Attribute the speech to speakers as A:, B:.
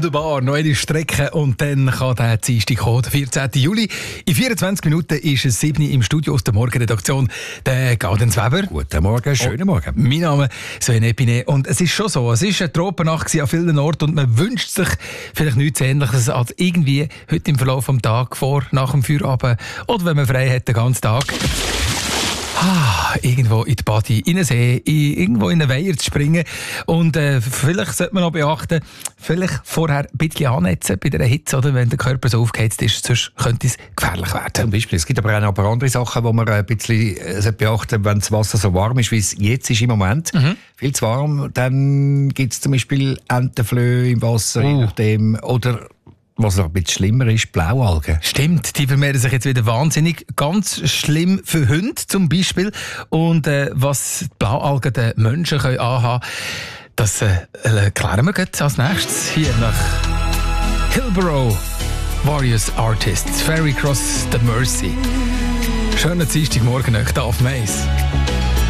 A: wunderbar. Noch eine Strecke und dann kann der Dienstag kommen, der 14. Juli. In 24 Minuten ist es 7 Uhr im Studio aus der Morgenredaktion. Der Gaudenz Weber.
B: Guten Morgen, schönen Morgen.
A: Mein Name ist Sven Epine und es ist schon so, es ist eine Tropennacht an vielen Orten und man wünscht sich vielleicht nichts Ähnliches als irgendwie heute im Verlauf des Tages nach dem Feierabend oder wenn man frei hat den ganzen Tag. Irgendwo in die Body, in den See, irgendwo in einen Weiher zu springen. Und vielleicht sollte man noch beachten, vielleicht vorher ein bisschen annetzen bei der Hitze, oder? Wenn der Körper so aufgeheizt ist, sonst könnte es gefährlich werden.
B: Zum Beispiel. Es gibt aber auch noch ein paar andere Sachen, die man ein bisschen beachten sollte, wenn das Wasser so warm ist, wie es jetzt ist im Moment. Viel zu warm, dann gibt es zum Beispiel Entenflöhe im Wasser, je nachdem, oder was noch ein bisschen schlimmer ist, Blaualgen.
A: Stimmt, die vermehren sich jetzt wieder wahnsinnig. Ganz schlimm für Hunde zum Beispiel. Und was die Blaualgen den Menschen anhaben können, das klären wir jetzt als nächstes hier nach Hillborough. Various Artists, Ferry Cross the Mersey. Schönen Dienstagmorgen euch da auf Mais.